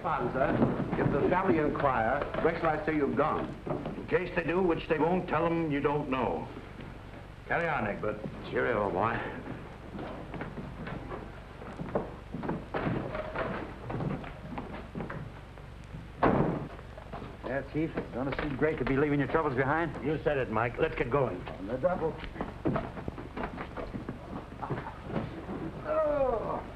pardon, sir. If the family inquire, where shall I say you've gone? In case they do, which they won't, tell them you don't know. Carry on, Egbert. Cheerio, old boy. Yeah, Chief, don't it seem great to be leaving your troubles behind? You said it, Mike. Let's get going. On the double.